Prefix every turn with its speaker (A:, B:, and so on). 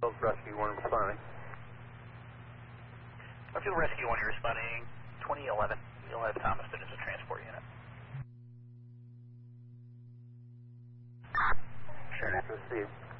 A: Rescue 1 responding.
B: Field Rescue 1, you're responding 2011. You'll have Thomaston as a transport unit.
A: Sure. Received.